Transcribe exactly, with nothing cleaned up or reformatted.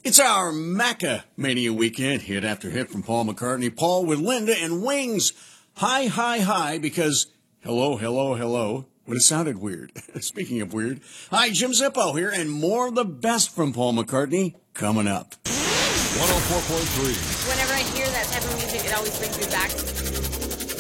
It's our Macca Mania weekend, hit after hit from Paul McCartney. Paul with Linda and Wings. Hi, hi, hi, because hello, hello, hello. But it sounded weird. Speaking of weird, hi, Jim Zippo here, and more of the best from Paul McCartney coming up. one oh four point three. Whenever I hear that type of music, it always brings me back